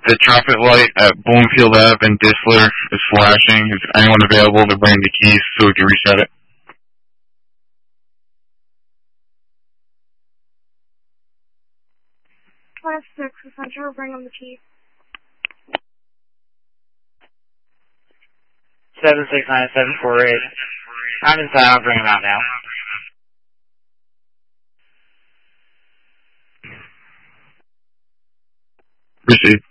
The traffic light at Bloomfield Ave and Disler is flashing. Is anyone available to bring the keys so we can reset it? Class 6, Essential, bring them the keys. 769-748. I'm inside, I'll bring them out now. Received.